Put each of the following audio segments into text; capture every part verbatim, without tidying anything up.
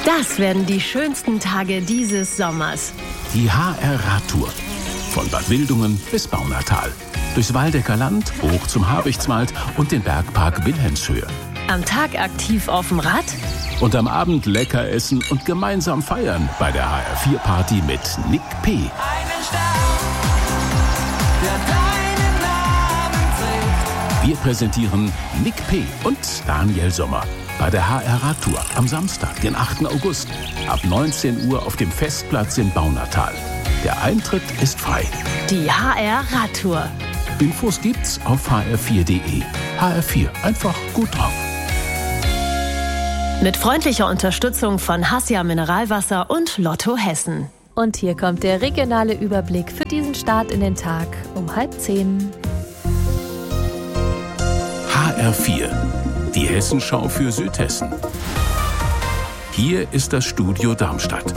Das werden die schönsten Tage dieses Sommers. Die H R-Radtour. Von Bad Wildungen bis Baunatal. Durchs Waldecker Land, hoch zum Habichtswald und den Bergpark Wilhelmshöhe. Am Tag aktiv auf dem Rad. Und am Abend lecker essen und gemeinsam feiern bei der H R vier Party mit Nick P. Einen Stern, der deinen Namen trägt. Wir präsentieren Nick P. und Daniel Sommer bei der H R-Radtour am Samstag, den achten August, ab neunzehn Uhr auf dem Festplatz in Baunatal. Der Eintritt ist frei. Die H R-Radtour. Infos gibt's auf h r vier punkt de. H R vier, einfach gut drauf. Mit freundlicher Unterstützung von Hassia Mineralwasser und Lotto Hessen. Und hier kommt der regionale Überblick für diesen Start in den Tag um halb zehn. H R vier, die Hessenschau für Südhessen. Hier ist das Studio Darmstadt.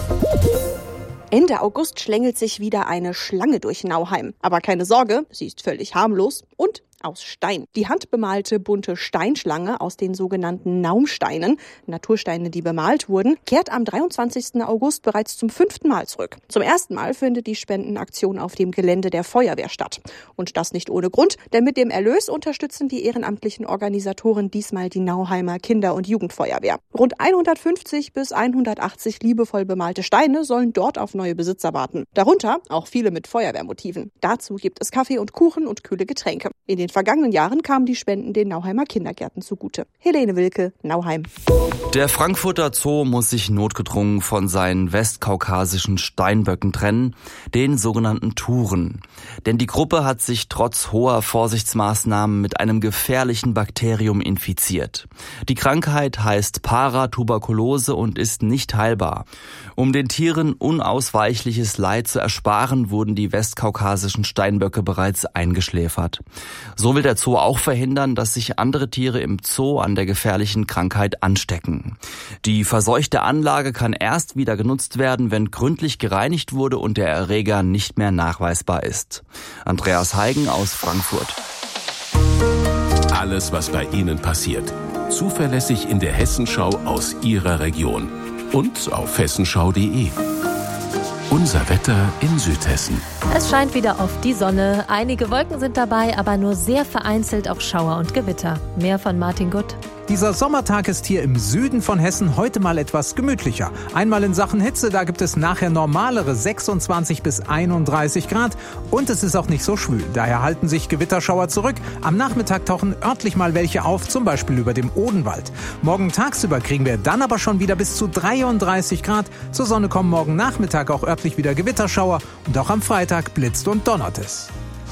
Ende August schlängelt sich wieder eine Schlange durch Nauheim. Aber keine Sorge, sie ist völlig harmlos und aus Stein. Die handbemalte bunte Steinschlange aus den sogenannten Naumsteinen, Natursteine, die bemalt wurden, kehrt am dreiundzwanzigsten August bereits zum fünften Mal zurück. Zum ersten Mal findet die Spendenaktion auf dem Gelände der Feuerwehr statt. Und das nicht ohne Grund, denn mit dem Erlös unterstützen die ehrenamtlichen Organisatoren diesmal die Nauheimer Kinder- und Jugendfeuerwehr. Rund hundertfünfzig bis hundertachtzig liebevoll bemalte Steine sollen dort auf neue Besitzer warten. Darunter auch viele mit Feuerwehrmotiven. Dazu gibt es Kaffee und Kuchen und kühle Getränke. In den vergangenen Jahren kamen die Spenden den Nauheimer Kindergärten zugute. Helene Wilke, Nauheim. Der Frankfurter Zoo muss sich notgedrungen von seinen westkaukasischen Steinböcken trennen, den sogenannten Turen. Denn die Gruppe hat sich trotz hoher Vorsichtsmaßnahmen mit einem gefährlichen Bakterium infiziert. Die Krankheit heißt Paratuberkulose und ist nicht heilbar. Um den Tieren unausweichliches Leid zu ersparen, wurden die westkaukasischen Steinböcke bereits eingeschläfert. So will der Zoo auch verhindern, dass sich andere Tiere im Zoo an der gefährlichen Krankheit anstecken. Die verseuchte Anlage kann erst wieder genutzt werden, wenn gründlich gereinigt wurde und der Erreger nicht mehr nachweisbar ist. Andreas Heigen aus Frankfurt. Alles, was bei Ihnen passiert. Zuverlässig in der Hessenschau aus Ihrer Region. Und auf hessenschau punkt de. Unser Wetter in Südhessen. Es scheint wieder auf die Sonne. Einige Wolken sind dabei, aber nur sehr vereinzelt auch Schauer und Gewitter. Mehr von Martin Gutt. Dieser Sommertag ist hier im Süden von Hessen heute mal etwas gemütlicher. Einmal in Sachen Hitze, da gibt es nachher normalere sechsundzwanzig bis einunddreißig Grad. Und es ist auch nicht so schwül, daher halten sich Gewitterschauer zurück. Am Nachmittag tauchen örtlich mal welche auf, zum Beispiel über dem Odenwald. Morgen tagsüber kriegen wir dann aber schon wieder bis zu dreiunddreißig Grad. Zur Sonne kommen morgen Nachmittag auch örtlich wieder Gewitterschauer. Und auch am Freitag blitzt und donnert es.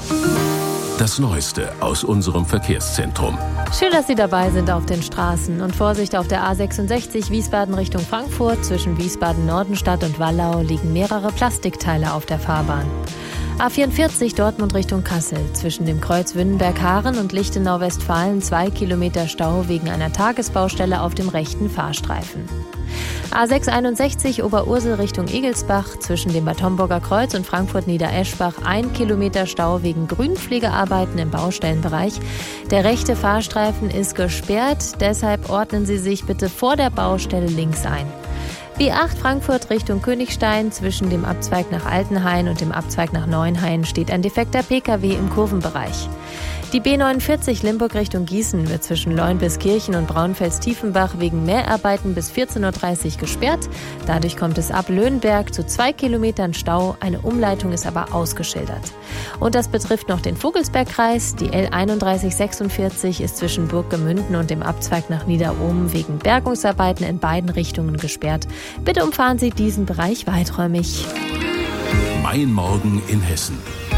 Das Neueste aus unserem Verkehrszentrum. Schön, dass Sie dabei sind auf den Straßen. Und Vorsicht auf der A sechsundsechzig Wiesbaden Richtung Frankfurt. Zwischen Wiesbaden-Nordenstadt und Wallau liegen mehrere Plastikteile auf der Fahrbahn. A vierundvierzig Dortmund Richtung Kassel. Zwischen dem Kreuz Wünnenberg-Haaren und Lichtenau-Westfalen zwei Kilometer Stau wegen einer Tagesbaustelle auf dem rechten Fahrstreifen. A sechshunderteinundsechzig Oberursel Richtung Egelsbach. Zwischen dem Bad Homburger Kreuz und Frankfurt-Niedereschbach ein Kilometer Stau wegen Grünpflegearbeiten im Baustellenbereich. Der rechte Fahrstreifen ist gesperrt, deshalb ordnen Sie sich bitte vor der Baustelle links ein. B acht Frankfurt Richtung Königstein. Zwischen dem Abzweig nach Altenhain und dem Abzweig nach Neuenhain steht ein defekter Pkw im Kurvenbereich. Die B neunundvierzig Limburg Richtung Gießen wird zwischen Leunbiskirchen und Braunfels-Tiefenbach wegen Mehrarbeiten bis vierzehn Uhr dreißig gesperrt. Dadurch kommt es ab Löhnberg zu zwei Kilometern Stau. Eine Umleitung ist aber ausgeschildert. Und das betrifft noch den Vogelsbergkreis. Die L einunddreißig sechsundvierzig ist zwischen Burggemünden und dem Abzweig nach Niederohm wegen Bergungsarbeiten in beiden Richtungen gesperrt. Bitte umfahren Sie diesen Bereich weiträumig. Mein Morgen in Hessen.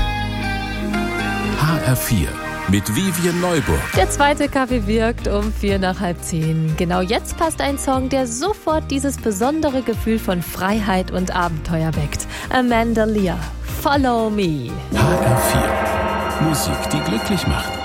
H R vier. Mit Vivian Neuburg. Der zweite Kaffee wirkt um vier nach halb zehn. Genau jetzt passt ein Song, der sofort dieses besondere Gefühl von Freiheit und Abenteuer weckt. Amanda Lear, Follow Me. H R vier. Musik, die glücklich macht.